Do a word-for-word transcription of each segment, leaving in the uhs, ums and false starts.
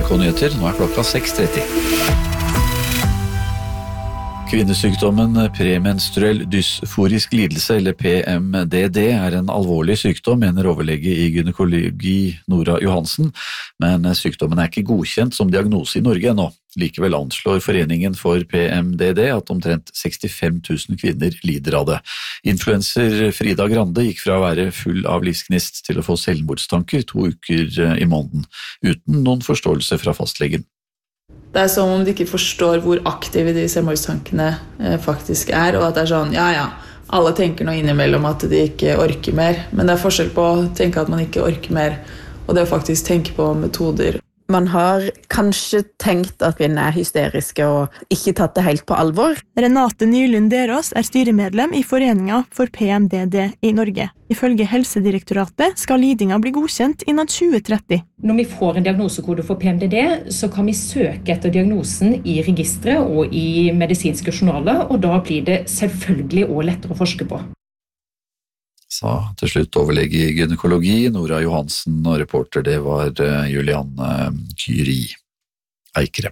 N R K Nyheter, nå er klokka seks tretti. Kvinnesykdommen premenstruell dysforisk lidelse, eller P M D D, er en alvorlig sykdom, mener overlege i gynekologi Nora Johansen, men sykdommen er ikke godkjent som diagnose i Norge ennå. Likevel anslår Foreningen for P M D D at omtrent sekstifem tusen kvinner lider av det. Influencer Frida Grande gikk fra å være full av livsgnist til å få selvmordstanker to uker i måneden, uten noen forståelse fra fastlegen. Det er som om de ikke forstår hvor aktive de selvmordstankene eh, faktisk er, og at det er sånn, ja ja, alle tenker noe innimellom at de ikke orker mer, men det er forskjell på å tenke at man ikke orker mer, og det å faktisk tenke på metoder. Man har kanskje tenkt at kvinner er hysteriske og ikke tatt det helt på alvor. Renate Nylund Derås er styremedlem i Foreningen for P M D D i Norge. Ifølge Helsedirektoratet skal lidinga bli godkjent innen tjue tretti. Når vi får en diagnosekode for P M D D, så kan vi søke etter diagnosen i registre og i medisinske journaler, og da blir det selvfølgelig også lettere å forske på. Sa til slutt overlege i gynekologi Nora Johansen, og reporter det var Julianne Kyri Eikere.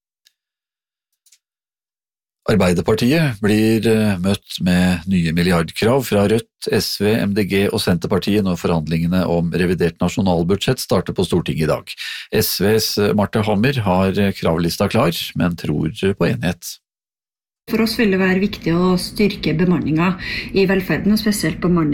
Arbeiderpartiet blir møtt med nye milliardkrav fra Rødt, S V, M D G og Senterpartiet når forhandlingene om revidert nasjonalbudsjett starter på Stortinget i dag. S Vs Marte Hammer har kravlista klar, men tror på enighet. For oss vil det være viktig å styrke bemanningen i velferden, og spesielt bemanning